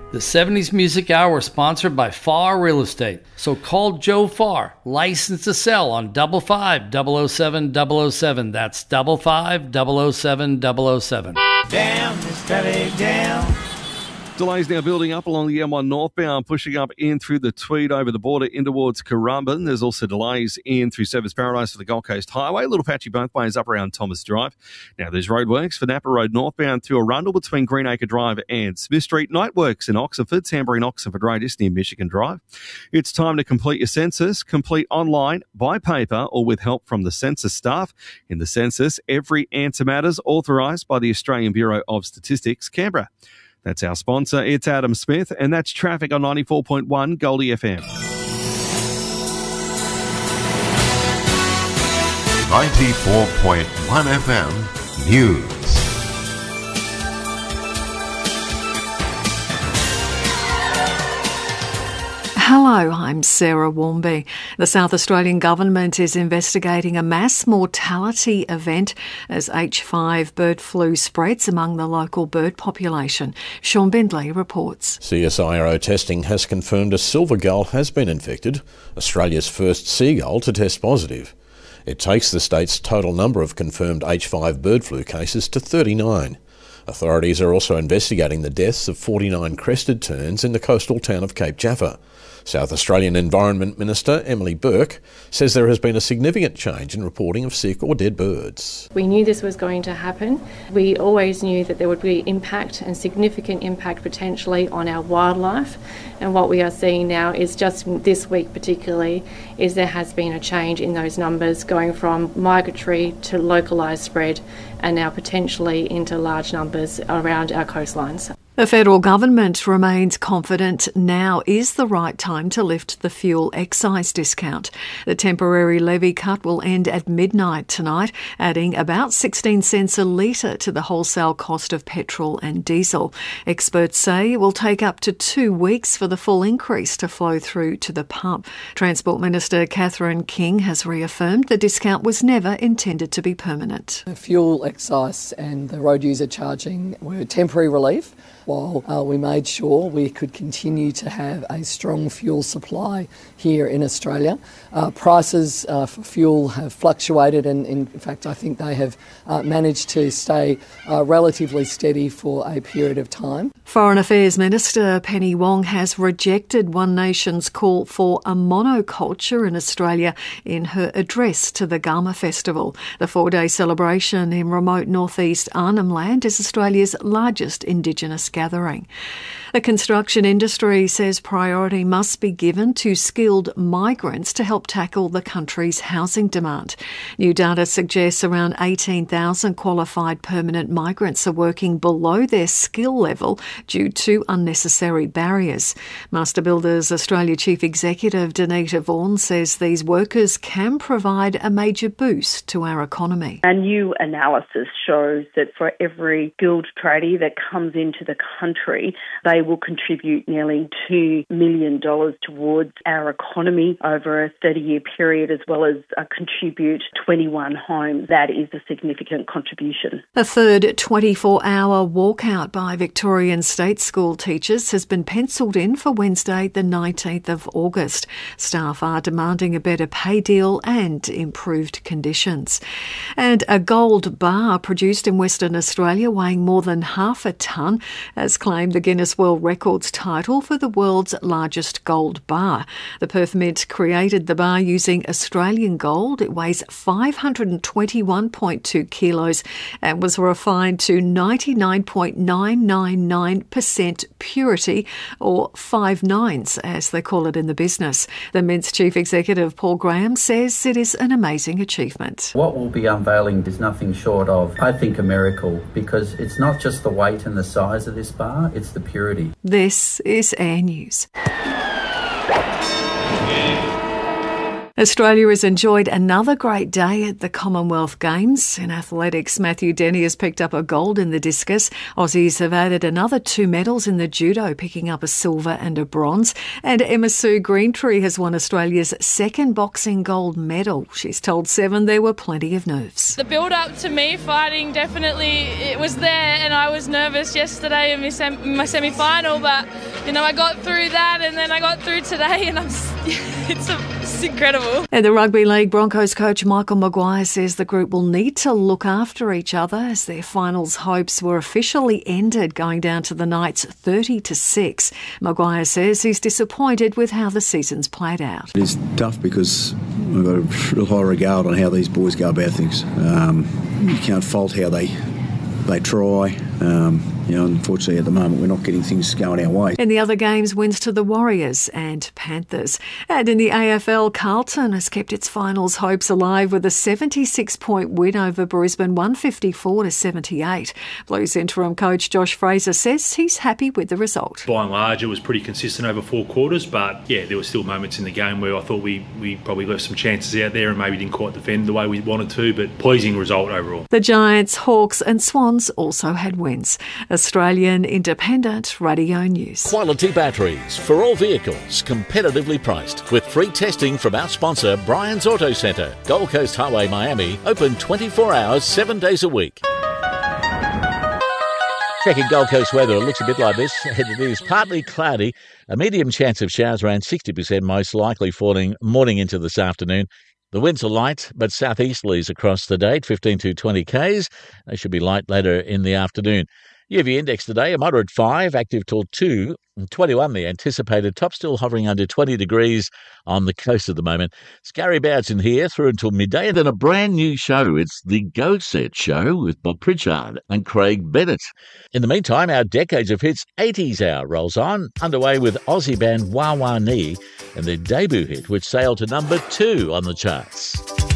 The 70s Music Hour was sponsored by Farr Real Estate. So call Joe Farr, licensed to sell on 55007 007. That's 55007 007. Down, static down. Delays now building up along the M1 northbound, pushing up in through the Tweed over the border in towards Currumbin. There's also delays in through Surfers Paradise for the Gold Coast Highway. A little patchy both ways up around Thomas Drive. Now there's roadworks for Napa Road northbound through Arundel between Greenacre Drive and Smith Street. Night works in Oxford, Tamborine Oxford Radius near Michigan Drive. It's time to complete your census. Complete online, by paper, or with help from the census staff. In the census, every answer matters, authorised by the Australian Bureau of Statistics, Canberra. That's our sponsor. It's Adam Smith, and that's traffic on 94.1 Goldie FM. 94.1 FM News. Hello, I'm Sarah Warmby. The South Australian Government is investigating a mass mortality event as H5 bird flu spreads among the local bird population. Sean Bindley reports. CSIRO testing has confirmed a silver gull has been infected, Australia's first seagull to test positive. It takes the state's total number of confirmed H5 bird flu cases to 39. Authorities are also investigating the deaths of 49 crested terns in the coastal town of Cape Jaffa. South Australian Environment Minister Emily Burke says there has been a significant change in reporting of sick or dead birds. We knew this was going to happen. We always knew that there would be impact and significant impact potentially on our wildlife. And what we are seeing now is just this week particularly is there has been a change in those numbers going from migratory to localised spread and now potentially into large numbers around our coastlines. The federal government remains confident now is the right time to lift the fuel excise discount. The temporary levy cut will end at midnight tonight, adding about 16 cents a litre to the wholesale cost of petrol and diesel. Experts say it will take up to 2 weeks for the full increase to flow through to the pump. Transport Minister Catherine King has reaffirmed the discount was never intended to be permanent. The fuel excise and the road user charging were temporary relief, while we made sure we could continue to have a strong fuel supply here in Australia. Prices for fuel have fluctuated and in fact I think they have managed to stay relatively steady for a period of time. Foreign Affairs Minister Penny Wong has rejected One Nation's call for a monoculture in Australia in her address to the Gama Festival. The 4-day celebration in remote northeast Arnhem Land is Australia's largest Indigenous gathering. The construction industry says priority must be given to skilled migrants to help tackle the country's housing demand. New data suggests around 18,000 qualified permanent migrants are working below their skill level due to unnecessary barriers. Master Builders Australia Chief Executive Danita Vaughan says these workers can provide a major boost to our economy. A new analysis shows that for every skilled tradie that comes into the country, they will contribute nearly $2 million towards our economy over a 30-year period, as well as contribute 21 homes. That is a significant contribution. A third 24-hour walkout by Victorian state school teachers has been pencilled in for Wednesday, the 19th of August. Staff are demanding a better pay deal and improved conditions. And a gold bar produced in Western Australia weighing more than half a tonne has claimed the Guinness World Records title for the world's largest gold bar. The Perth Mint created the bar using Australian gold. It weighs 521.2 kilos and was refined to 99.999% purity, or 5 nines as they call it in the business. The Mint's chief executive Paul Graham says it is an amazing achievement. What we'll be unveiling is nothing short of, I think, a miracle, because it's not just the weight and the size of this bar, it's the purity. This is Air News. Australia has enjoyed another great day at the Commonwealth Games. In athletics, Matthew Denny has picked up a gold in the discus. Aussies have added another 2 medals in the judo, picking up a silver and a bronze. And Emma Sue Greentree has won Australia's second boxing gold medal. She's told Seven there were plenty of nerves. The build-up to me fighting, definitely it was there, and I was nervous yesterday in my semi-final, but I got through that, and then I got through today, and it's incredible. And the Rugby League Broncos coach Michael Maguire says the group will need to look after each other as their finals hopes were officially ended, going down to the Knights 30-6. Maguire says he's disappointed with how the season's played out. It is tough because we've got a real high regard on how these boys go about things. You can't fault how they try. Unfortunately, at the moment, we're not getting things going our way. In the other games, wins to the Warriors and Panthers. And in the AFL, Carlton has kept its finals hopes alive with a 76-point win over Brisbane, 154-78. Blues interim coach Josh Fraser says he's happy with the result. By and large, it was pretty consistent over 4 quarters, but there were still moments in the game where I thought we probably left some chances out there and maybe didn't quite defend the way we wanted to, but pleasing result overall. The Giants, Hawks and Swans also had wins. Australian Independent Radio News. Quality batteries for all vehicles, competitively priced, with free testing from our sponsor, Brian's Auto Centre, Gold Coast Highway, Miami, open 24 hours, 7 days a week. Checking Gold Coast weather, it looks a bit like this. It is partly cloudy, a medium chance of showers around 60%, most likely falling morning into this afternoon. The winds are light, but southeasterlies across the day, 15 to 20 k's. They should be light later in the afternoon. UV index today, a moderate 5, active till 2, and 21 the anticipated top, still hovering under 20 degrees on the coast at the moment. It's Gary Bowdson here through until midday, and then a brand new show. It's the Go Set Show with Bob Pritchard and Craig Bennett. In the meantime, our Decades of Hits 80s hour rolls on, underway with Aussie band Wah Wah Nee and their debut hit, which sailed to number 2 on the charts.